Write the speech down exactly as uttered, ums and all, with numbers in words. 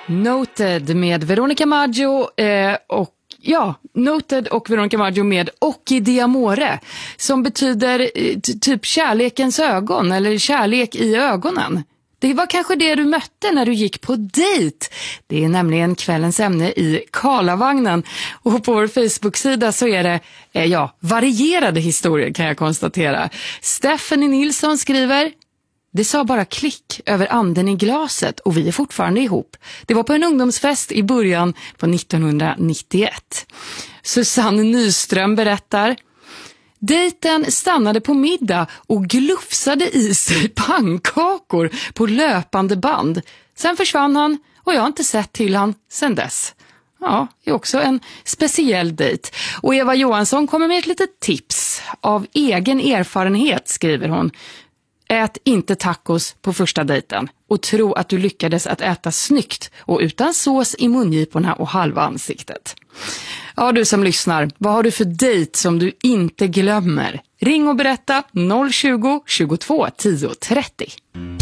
Noted med Veronica Maggio eh, och ja, Noted och Veronica Maggio med Occhi di Amore, som betyder eh, t- typ kärlekens ögon eller kärlek i ögonen. Det var kanske det du mötte när du gick på dejt. Det är nämligen kvällens ämne i Karlavagnen. Och på vår Facebook-sida så är det eh, ja, varierade historier, kan jag konstatera. Stephanie Nilsson skriver: det sa bara klick över anden i glaset och vi är fortfarande ihop. Det var på en ungdomsfest i början på nittonhundranittioett. Susanne Nyström berättar: dejten stannade på middag och glufsade i sig pannkakor på löpande band. Sen försvann han och jag har inte sett till han sedan dess. Ja, det är också en speciell dejt. Och Eva Johansson kommer med ett litet tips. Av egen erfarenhet, skriver hon: ät inte tacos på första dejten och tro att du lyckades att äta snyggt och utan sås i mungiporna och halva ansiktet. Ja, du som lyssnar, vad har du för dejt som du inte glömmer? Ring och berätta noll tjugo, tjugotvå, tio, trettio.